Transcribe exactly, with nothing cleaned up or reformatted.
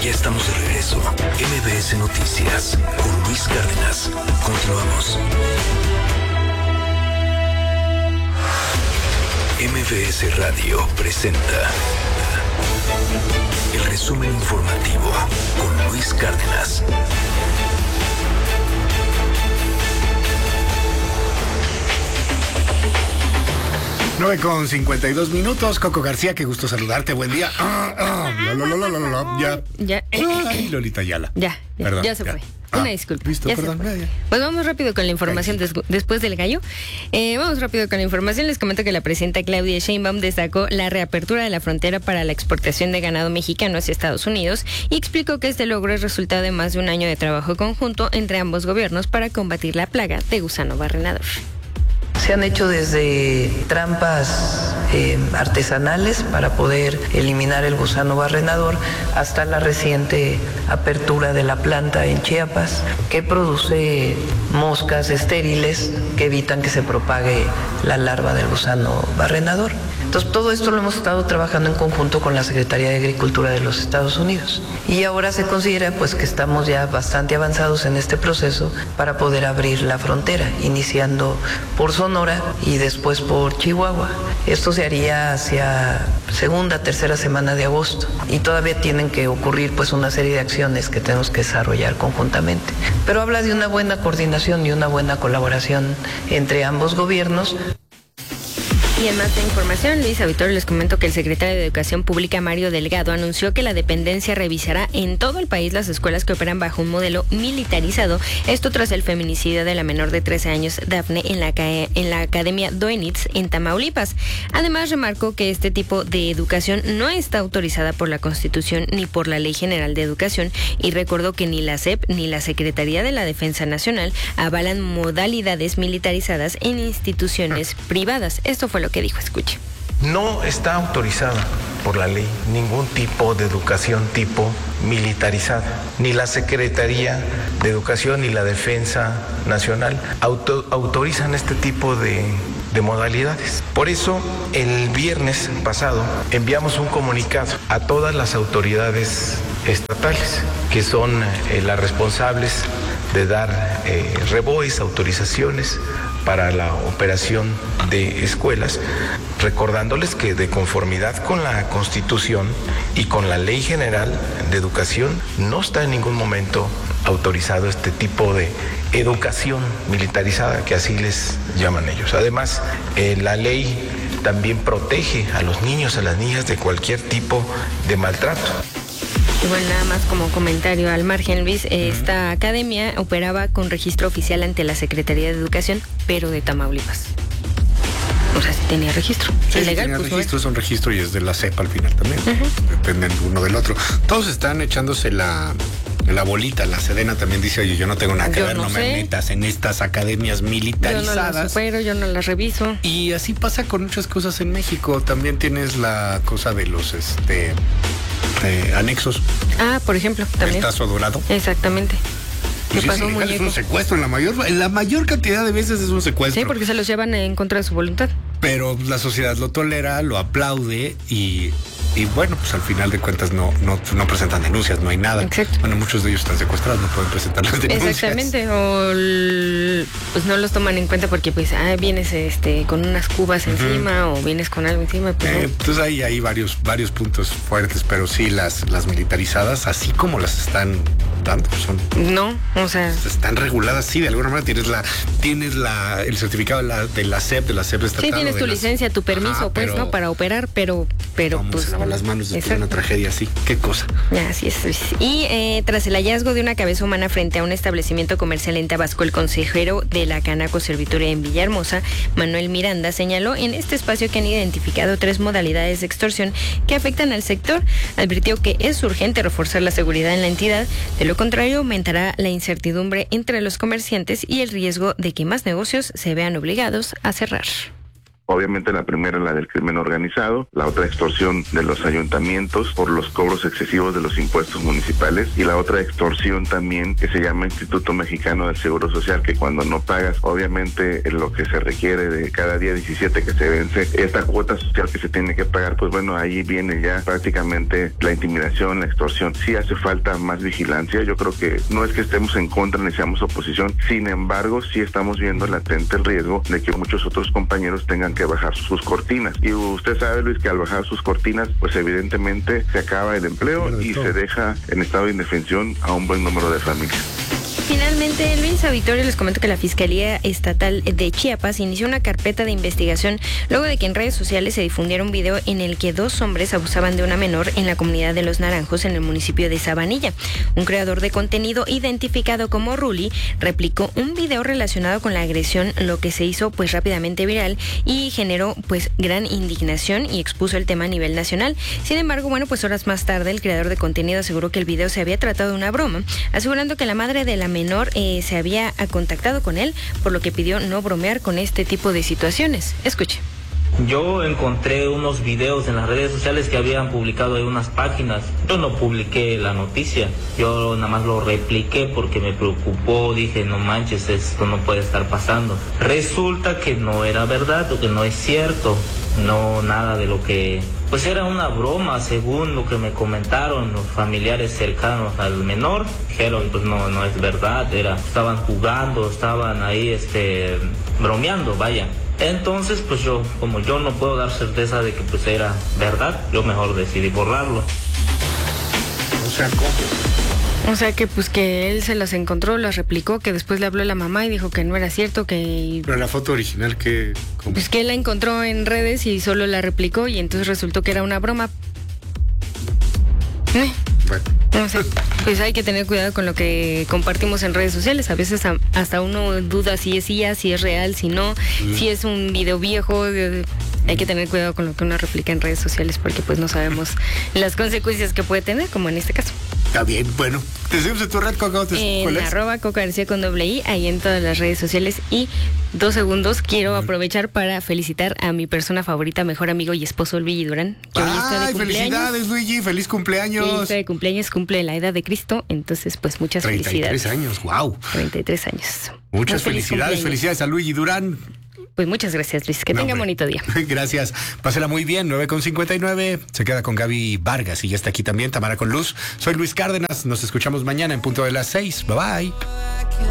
Ya estamos de regreso. M B S Noticias con Luis Cárdenas. Continuamos. M B S Radio presenta el resumen informativo con Luis Cárdenas. nueve con cincuenta y dos minutos. Coco García, qué gusto saludarte. Buen día. Ah, ah, la, la, la, la, la, la, ya. Ya. Ay, Lolita Ayala. Ya, ya, Perdón, ya se ya. fue. Ah, Una disculpa. Listo, ya perdón. Ya, ya. Pues vamos rápido con la información des- después del gallo. Eh, vamos rápido con la información. Les comento que la presidenta Claudia Sheinbaum destacó la reapertura de la frontera para la exportación de ganado mexicano hacia Estados Unidos y explicó que este logro es resultado de más de un año de trabajo conjunto entre ambos gobiernos para combatir la plaga de gusano barrenador. Se han hecho desde trampas eh, artesanales para poder eliminar el gusano barrenador hasta la reciente apertura de la planta en Chiapas, que produce moscas estériles que evitan que se propague la larva del gusano barrenador. Entonces, todo esto lo hemos estado trabajando en conjunto con la Secretaría de Agricultura de los Estados Unidos. Y ahora se considera pues que estamos ya bastante avanzados en este proceso para poder abrir la frontera, iniciando por Sonora y después por Chihuahua. Esto se haría hacia segunda, tercera semana de agosto. Y todavía tienen que ocurrir pues una serie de acciones que tenemos que desarrollar conjuntamente. Pero habla de una buena coordinación y una buena colaboración entre ambos gobiernos. Y en más de información, Luis Auditorio, les comento que el secretario de Educación Pública, Mario Delgado, anunció que la dependencia revisará en todo el país las escuelas que operan bajo un modelo militarizado. Esto tras el feminicidio de la menor de trece años, Dafne, en la, en la Academia Doenitz, en Tamaulipas. Además, remarcó que este tipo de educación no está autorizada por la Constitución ni por la Ley General de Educación y recordó que ni la S E P ni la Secretaría de la Defensa Nacional avalan modalidades militarizadas en instituciones privadas. Esto fue lo que dijo, escuche. No está autorizada por la ley ningún tipo de educación tipo militarizada. Ni la Secretaría de Educación ni la Defensa Nacional auto, autorizan este tipo de, de modalidades. Por eso, el viernes pasado enviamos un comunicado a todas las autoridades estatales, que son eh, las responsables de dar eh, reboes, autorizaciones para la operación de escuelas, recordándoles que de conformidad con la Constitución y con la Ley General de Educación no está en ningún momento autorizado este tipo de educación militarizada, que así les llaman ellos. Además, eh, la ley también protege a los niños, a las niñas de cualquier tipo de maltrato. Y bueno, nada más como comentario al margen, Luis, esta academia operaba con registro oficial ante la Secretaría de Educación, pero de Tamaulipas. O sea, sí tenía registro. Sí, ¿Es legal? sí tenía Pues, registro, es un registro y es de la C E P al final también. Uh-huh. Dependen uno del otro. Todos están echándose la, la bolita. La Sedena también dice, oye, yo no tengo nada que yo ver, no, no me metas en estas academias militarizadas. Yo no las supero, yo no las reviso. Y así pasa con muchas cosas en México. También tienes la cosa de los este eh, anexos. Ah, por ejemplo, también. El tazo dorado. Exactamente. Pues ¿Qué sí, pasó, es, muñeco? es un secuestro, en la mayor, en la mayor cantidad de veces es un secuestro. Sí, porque se los llevan en contra de su voluntad. Pero la sociedad lo tolera, lo aplaude y, y bueno, pues al final de cuentas no, no, no presentan denuncias, no hay nada. Exacto. Bueno, muchos de ellos están secuestrados, no pueden presentar las denuncias. Exactamente, o l- pues no los toman en cuenta porque pues ah, vienes este con unas cubas uh-huh. encima o vienes con algo encima. Pues, eh, no. Entonces ahí hay varios, varios puntos fuertes, pero sí las, las militarizadas, así como las están dando, pues son... No, o sea... Están reguladas, sí, de alguna manera tienes la tienes la el certificado de la, de la S E P, de la S E P estatal. Sí, tienes tu las... licencia, tu permiso, Ajá, pues, pero... ¿no? Para operar, pero... pero ¿Cómo pues, se lavan las manos después de una tragedia así? ¿Qué cosa? Así es. Y eh, tras el hallazgo de una cabeza humana frente a un establecimiento comercial en Tabasco, el consejero de la Canaco Servituria en Villahermosa, Manuel Miranda, señaló en este espacio que han identificado tres modalidades de extorsión que afectan al sector. Advirtió que es urgente reforzar la seguridad en la entidad, de lo contrario aumentará la incertidumbre entre los comerciantes y el riesgo de que más negocios se vean obligados a cerrar. Obviamente la primera, la del crimen organizado, la otra extorsión de los ayuntamientos por los cobros excesivos de los impuestos municipales, y la otra extorsión también que se llama Instituto Mexicano del Seguro Social, que cuando no pagas obviamente en lo que se requiere de cada día diecisiete que se vence esta cuota social que se tiene que pagar, pues bueno, ahí viene ya prácticamente la intimidación, la extorsión. Sí hace falta más vigilancia. Yo creo que no es que estemos en contra ni seamos oposición, sin embargo sí estamos viendo latente el riesgo de que muchos otros compañeros tengan que bajar sus cortinas. Y usted sabe, Luis, que al bajar sus cortinas, pues evidentemente se acaba el empleo y se deja en estado de indefensión a un buen número de familias. Finalmente, Luis Auditorio, les comento que la Fiscalía Estatal de Chiapas inició una carpeta de investigación luego de que en redes sociales se difundiera un video en el que dos hombres abusaban de una menor en la comunidad de Los Naranjos, en el municipio de Sabanilla. Un creador de contenido identificado como Ruli replicó un video relacionado con la agresión, lo que se hizo pues rápidamente viral y generó pues gran indignación y expuso el tema a nivel nacional. Sin embargo, bueno, pues horas más tarde el creador de contenido aseguró que el video se había tratado de una broma, asegurando que la madre de la menor eh, se había contactado con él, por lo que pidió no bromear con este tipo de situaciones. Escuche. Yo encontré unos videos en las redes sociales que habían publicado en unas páginas. Yo no publiqué la noticia, yo nada más lo repliqué porque me preocupó, dije, no manches, esto no puede estar pasando. Resulta que no era verdad, o que no es cierto, no nada de lo que... Pues era una broma, según lo que me comentaron los familiares cercanos al menor. Dijeron, pues no, no es verdad, era, estaban jugando, estaban ahí, este, bromeando, vaya. Entonces, pues yo, como yo no puedo dar certeza de que pues era verdad, yo mejor decidí borrarlo. O sea, ¿cómo? O sea que pues que él se las encontró, las replicó, que después le habló a la mamá y dijo que no era cierto, que... Pero la foto original, que pues que él la encontró en redes y solo la replicó y entonces resultó que era una broma. ¿Eh? Bueno. No sé, pues hay que tener cuidado con lo que compartimos en redes sociales. A veces a, hasta uno duda si es I A, si es real, si no, mm. si es un video viejo. De, hay que tener cuidado con lo que uno replica en redes sociales porque pues no sabemos las consecuencias que puede tener, como en este caso. Está bien, bueno. ¿Te seguimos en tu red, Coca? En arroba Coca García con doble I, ahí en todas las redes sociales. Y dos segundos, quiero aprovechar para felicitar a mi persona favorita, mejor amigo y esposo, Luigi Durán, que hoy está de cumpleaños. Felicidades, Luigi, feliz cumpleaños. Sí, está de cumpleaños, cumple la edad de Cristo, entonces pues muchas treinta y tres felicidades. años, wow. treinta y tres años. Muchas felicidades, felicidades a Luigi Durán. Pues muchas gracias, Luis. Que no, tenga hombre. bonito día. Gracias. Pásela muy bien. nueve con cincuenta y nueve. Se queda con Gaby Vargas y ya está aquí también Tamara con Luz. Soy Luis Cárdenas. Nos escuchamos mañana en punto de las seis. Bye bye.